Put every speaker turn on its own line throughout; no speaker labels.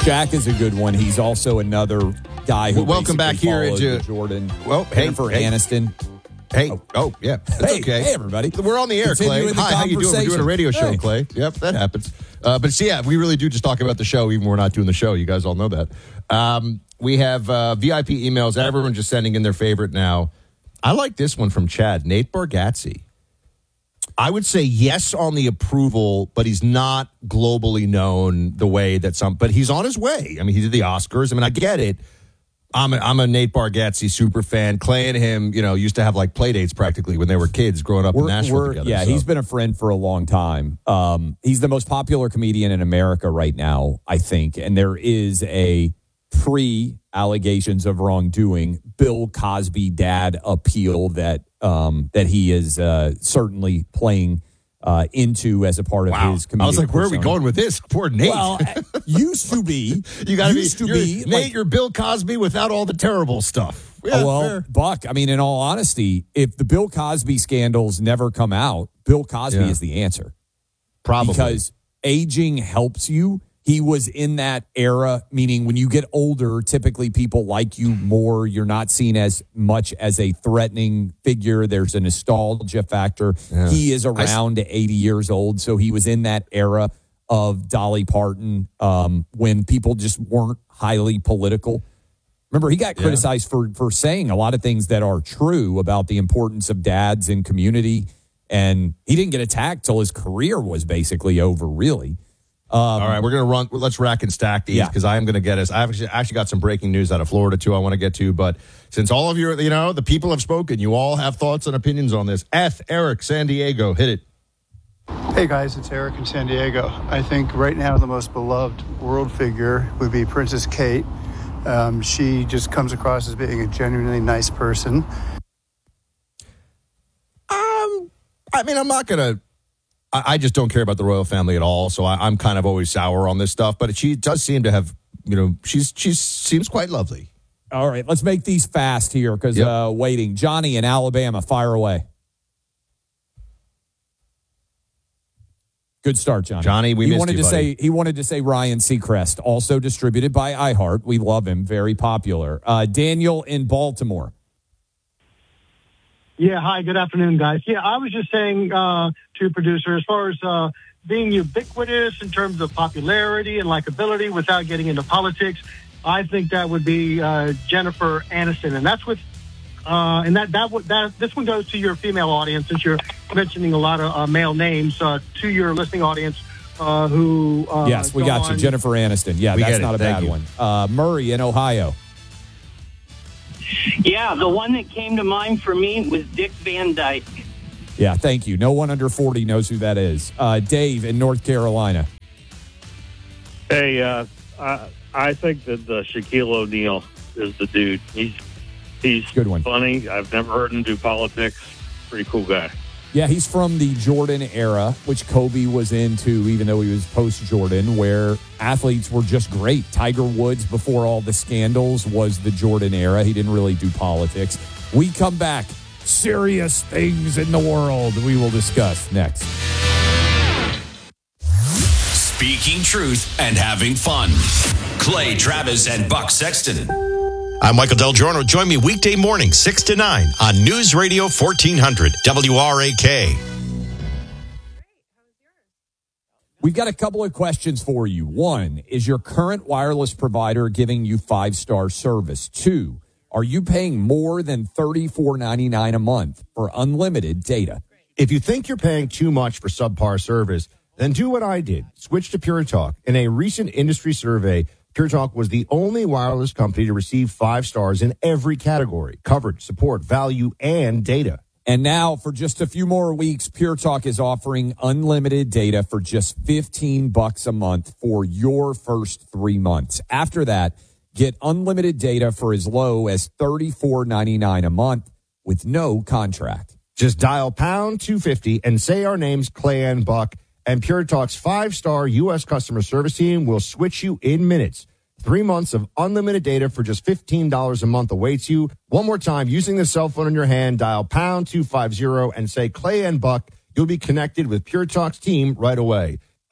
Jack is a good one. He's also another guy who
welcome back here into
Jordan.
Well,
Jennifer Aniston.
Hey, yeah, that's okay.
Hey, everybody.
We're on the air, Clay. Hi, how you doing? We're doing a radio show, Clay. Yep, that happens. But see, yeah, we really do just talk about the show, even when we're not doing the show. You guys all know that. We have VIP emails. Everyone just sending in their favorite now. I like this one from Chad. Nate Bargatze. I would say yes on the approval, but he's not globally known the way that some. But he's on his way. I mean, he did the Oscars. I mean, I get it. I'm a Nate Bargatze super fan. Clay and him, used to have like play dates practically when they were kids growing up in Nashville together.
Yeah, he's been a friend for a long time. He's the most popular comedian in America right now, I think. And there is a pre-allegations of wrongdoing Bill Cosby dad appeal that he is certainly playing into as a part of his comedic
I was like, where
persona.
are we going with this? Poor Nate.
Well, used to be.
Nate, you're Bill Cosby without all the terrible stuff. Yeah, fair.
Buck, I mean, in all honesty, if the Bill Cosby scandals never come out, Bill Cosby is the answer.
Probably.
Because aging helps you. He was in that era, meaning when you get older, typically people like you more. You're not seen as much as a threatening figure. There's a nostalgia factor. Yeah. He is around 80 years old, so he was in that era of Dolly Parton when people just weren't highly political. Remember, he got criticized for saying a lot of things that are true about the importance of dads in community, and he didn't get attacked till his career was basically over, really.
All right, we're going to run. Let's rack and stack these because I am going to get us. I've actually got some breaking news out of Florida, too, I want to get to. But since all of you, the people have spoken, you all have thoughts and opinions on this. Eric, San Diego, hit it.
Hey, guys, it's Eric in San Diego. I think right now the most beloved world figure would be Princess Kate. She just comes across as being a genuinely nice person.
I mean, I'm not going to. I just don't care about the royal family at all, so I'm kind of always sour on this stuff. But she does seem to have, she seems quite lovely.
All right, let's make these fast here because waiting. Johnny in Alabama, fire away. Good start, Johnny.
Johnny, he
wanted to say Ryan Seacrest, also distributed by iHeart. We love him, very popular. Daniel in Baltimore.
Yeah, hi, good afternoon, guys. Yeah, I was just saying to producer, as far as being ubiquitous in terms of popularity and likability without getting into politics, I think that would be Jennifer Aniston, and that's with this one goes to your female audience, since you're mentioning a lot of male names to your listening audience. Who?
Yes, we got you, Jennifer Aniston. Yeah, that's not a bad one. Murray in Ohio.
Yeah, the one that came to mind for me was Dick Van Dyke.
Yeah, thank you. No one under 40 knows who that is. Dave in North Carolina.
Hey, I think that Shaquille O'Neal is the dude. He's
good one.
Funny. I've never heard him do politics. Pretty cool guy.
Yeah, he's from the Jordan era, which Kobe was into, even though he was post-Jordan, where athletes were just great. Tiger Woods, before all the scandals, was the Jordan era. He didn't really do politics. We come back. Serious things in the world we will discuss next.
Speaking truth and having fun. Clay Travis and Buck Sexton.
I'm Michael Del Giorno. Join me weekday morning, 6 to 9 on News Radio 1400 WRAK.
We've got a couple of questions for you. One, is your current wireless provider giving you 5-star service? 2, are you paying more than $34.99 a month for unlimited data?
If you think you're paying too much for subpar service, then do what I did. Switch to Pure Talk. In a recent industry survey, Pure Talk was the only wireless company to receive 5 stars in every category: coverage, support, value, and data.
And now, for just a few more weeks, Pure Talk is offering unlimited data for just $15 a month for your first 3 months. After that, get unlimited data for as low as $34.99 a month with no contract.
Just dial pound 250 and say our names, Clay and Buck, and Pure Talk's 5-star U.S. customer service team will switch you in minutes. 3 months of unlimited data for just $15 a month awaits you. One more time, using the cell phone in your hand, dial pound 250 and say Clay and Buck. You'll be connected with Pure Talk's team right away.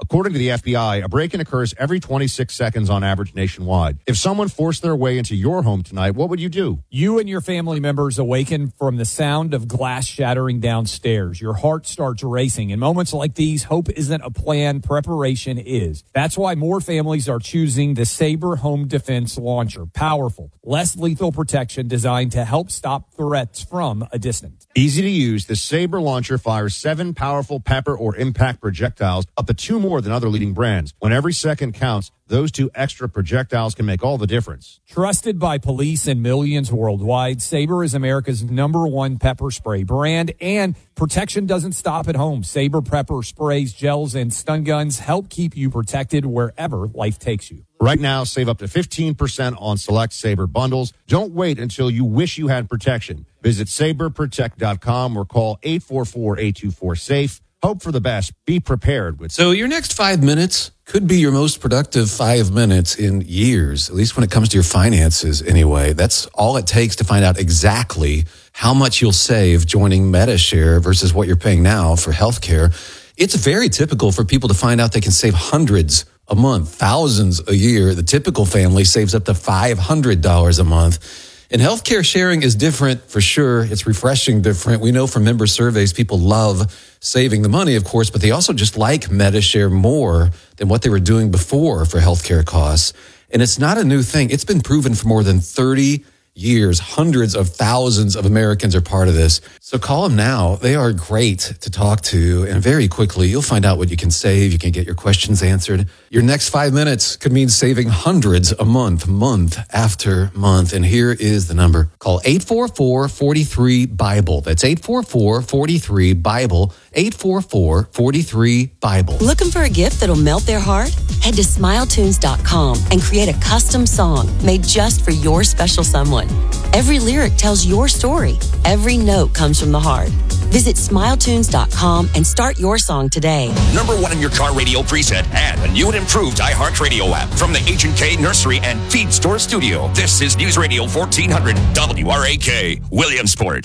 According to the FBI, a break-in occurs every 26 seconds on average nationwide. If someone forced their way into your home tonight, what would you do?
You and your family members awaken from the sound of glass shattering downstairs. Your heart starts racing. In moments like these, hope isn't a plan, preparation is. That's why more families are choosing the Sabre Home Defense Launcher. Powerful, less lethal protection designed to help stop threats from a distance.
Easy to use, the Sabre launcher fires 7 powerful pepper or impact projectiles, up to 2 more than other leading brands. When every second counts, those 2 extra projectiles can make all the difference.
Trusted by police and millions worldwide, Sabre is America's #1 pepper spray brand, and protection doesn't stop at home. Sabre pepper sprays, gels, and stun guns help keep you protected wherever life takes you.
Right now, save up to 15% on select Sabre bundles. Don't wait until you wish you had protection. Visit SabreProtect.com or call 844-824-SAFE. Hope for the best. Be prepared with.
So your next 5 minutes could be your most productive 5 minutes in years, at least when it comes to your finances anyway. That's all it takes to find out exactly how much you'll save joining MediShare versus what you're paying now for healthcare. It's very typical for people to find out they can save hundreds a month, thousands a year. The typical family saves up to $500 a month. And healthcare sharing is different for sure. It's refreshing different. We know from member surveys, people love saving the money, of course, but they also just like MediShare more than what they were doing before for healthcare costs. And it's not a new thing. It's been proven for more than 30 years. Hundreds of thousands of Americans are part of this. So call them now. They are great to talk to. And very quickly, you'll find out what you can save. You can get your questions answered. Your next 5 minutes could mean saving hundreds a month, month after month. And here is the number. Call 844-43-BIBLE. That's 844-43-BIBLE. 844-43-BIBLE.
Looking for a gift that'll melt their heart? Head to SmileTunes.com and create a custom song made just for your special someone. Every lyric tells your story. Every note comes from the heart. Visit SmileTunes.com and start your song today.
#1 in your car radio preset and a new and improved iHeartRadio app from the H&K Nursery and Feed Store Studio. This is News Radio 1400 WRAK, Williamsport.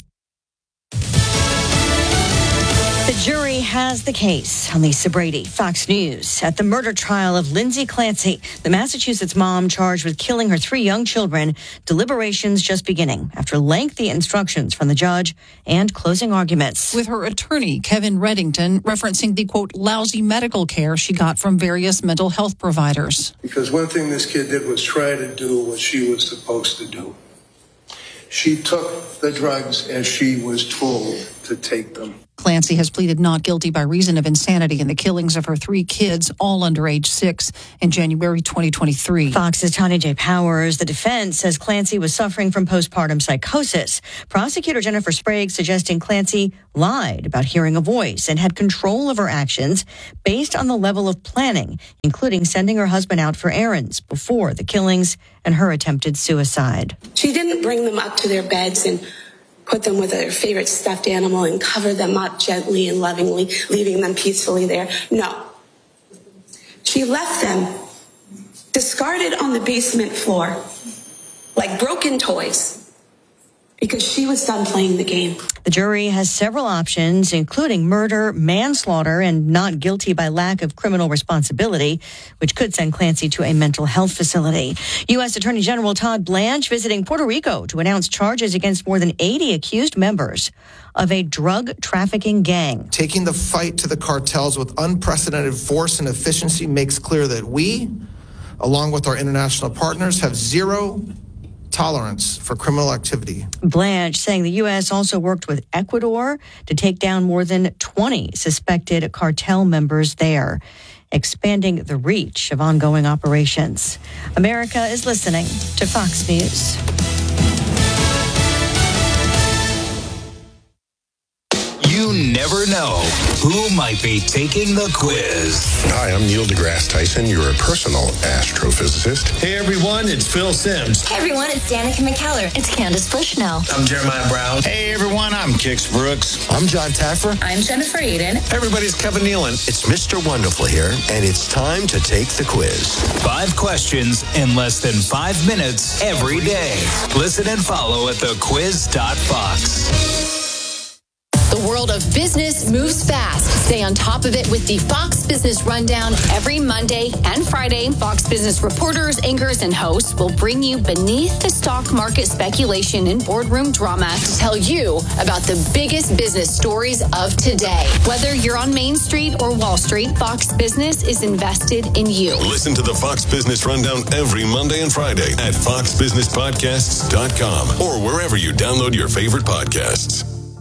The jury has the case. Lisa Brady, Fox News. At the murder trial of Lindsay Clancy, the Massachusetts mom charged with killing her 3 young children, deliberations just beginning after lengthy instructions from the judge and closing arguments.
With her attorney, Kevin Reddington, referencing the, quote, lousy medical care she got from various mental health providers.
Because one thing this kid did was try to do what she was supposed to do. She took the drugs as she was told to take them.
Clancy has pleaded not guilty by reason of insanity in the killings of her 3 kids, all under age 6, in January 2023.
Fox's Tanya J. Powers. The defense says Clancy was suffering from postpartum psychosis. Prosecutor Jennifer Sprague suggesting Clancy lied about hearing a voice and had control of her actions based on the level of planning, including sending her husband out for errands before the killings and her attempted suicide.
She didn't bring them up to their beds and put them with their favorite stuffed animal and cover them up gently and lovingly, leaving them peacefully there. No. She left them discarded on the basement floor like broken toys because she was done playing the game.
The jury has several options, including murder, manslaughter, and not guilty by lack of criminal responsibility, which could send Clancy to a mental health facility. U.S. Attorney General Todd Blanche visiting Puerto Rico to announce charges against more than 80 accused members of a drug trafficking gang.
Taking the fight to the cartels with unprecedented force and efficiency makes clear that we, along with our international partners, have zero tolerance for criminal activity.
Blanche saying the U.S. also worked with Ecuador to take down more than 20 suspected cartel members there, expanding the reach of ongoing operations. America is listening to Fox News.
You never know who might be taking the quiz.
Hi, I'm Neil deGrasse Tyson, your personal astrophysicist.
Hey everyone, it's Phil Simms.
Hey everyone, it's Danica McKellar. It's Candace Bushnell.
I'm Jeremiah Brown.
Hey everyone, I'm Kix Brooks.
I'm John Taffer.
I'm Jennifer Aiden.
Hey everybody, it's Kevin Nealon.
It's Mr. Wonderful here, and it's time to take the quiz.
5 questions in less than 5 minutes every day. Listen and follow at thequiz.fox.
The world of business moves fast.
Stay on top of it with the Fox Business Rundown every Monday and Friday. Fox Business reporters, anchors, and hosts will bring you beneath the stock market speculation and boardroom drama to tell you about the biggest business stories of today. Whether you're on Main Street or Wall Street, Fox Business is invested in you.
Listen to the Fox Business Rundown every Monday and Friday at foxbusinesspodcasts.com or wherever you download your favorite podcasts.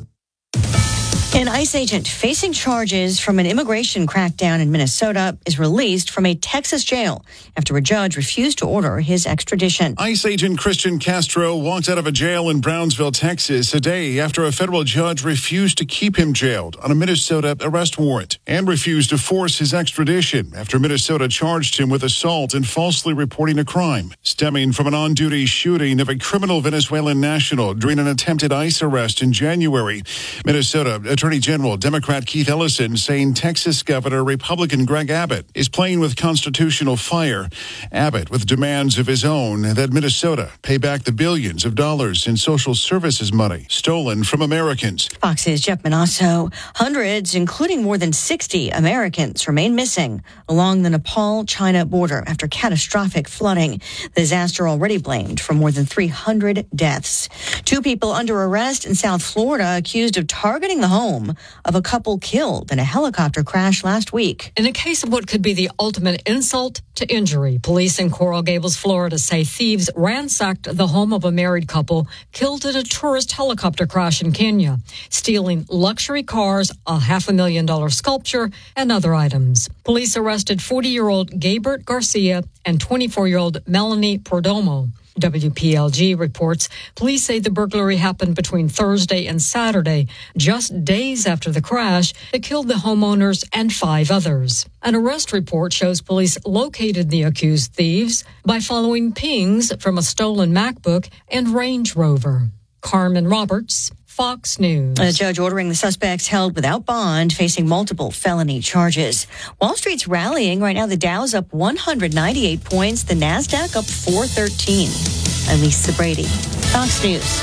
An ICE agent facing charges from an immigration crackdown in Minnesota is released from a Texas jail after a judge refused to order his extradition.
ICE agent Christian Castro walked out of a jail in Brownsville, Texas, a day after a federal judge refused to keep him jailed on a Minnesota arrest warrant and refused to force his extradition after Minnesota charged him with assault and falsely reporting a crime stemming from an on-duty shooting of a criminal Venezuelan national during an attempted ICE arrest in January. Minnesota Attorney General Democrat Keith Ellison saying Texas Governor Republican Greg Abbott is playing with constitutional fire. Abbott with demands of his own that Minnesota pay back the billions of dollars in social services money stolen from Americans.
Fox's Jeff Manasso. Hundreds, including more than 60 Americans, remain missing along the Nepal-China border after catastrophic flooding. The disaster already blamed for more than 300 deaths. 2 people under arrest in South Florida accused of targeting the home of a couple killed in a helicopter crash last week.
In a case of what could be the ultimate insult to injury, police in Coral Gables, Florida say thieves ransacked the home of a married couple killed at a tourist helicopter crash in Kenya, stealing luxury cars, a $500,000 sculpture, and other items. Police arrested 40-year-old Gaybert Garcia and 24-year-old Melanie Perdomo. WPLG reports police say the burglary happened between Thursday and Saturday, just days after the crash that killed the homeowners and 5 others. An arrest report shows police located the accused thieves by following pings from a stolen MacBook and Range Rover. Carmen Roberts, Fox News.
A judge ordering the suspects held without bond, facing multiple felony charges. Wall Street's rallying. Right now, the Dow's up 198 points. The NASDAQ up 413. I'm Lisa Brady, Fox News.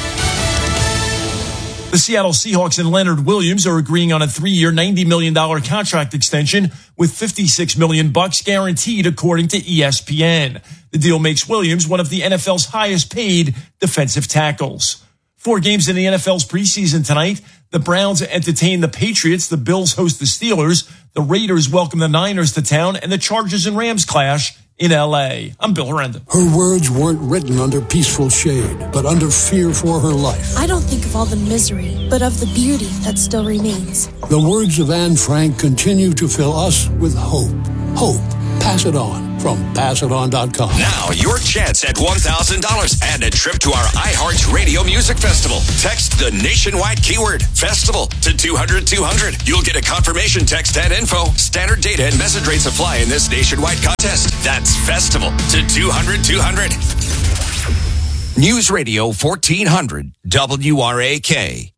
The Seattle Seahawks and Leonard Williams are agreeing on a 3-year, $90 million contract extension with $56 million guaranteed, according to ESPN. The deal makes Williams one of the NFL's highest paid defensive tackles. 4 games in the NFL's preseason tonight. The Browns entertain the Patriots. The Bills host the Steelers. The Raiders welcome the Niners to town. And the Chargers and Rams clash in L.A. I'm Bill Herenda.
Her words weren't written under peaceful shade, but under fear for her life.
I don't think of all the misery, but of the beauty that still remains.
The words of Anne Frank continue to fill us with hope. Hope. Pass it on from PassItOn.com.
Now, your chance at $1,000 and a trip to our iHeartRadio Music Festival. Text the nationwide keyword FESTIVAL to 200-200. You'll get a confirmation text and info. Standard data and message rates apply in this nationwide contest. That's FESTIVAL to 200-200. News Radio 1400 WRAK.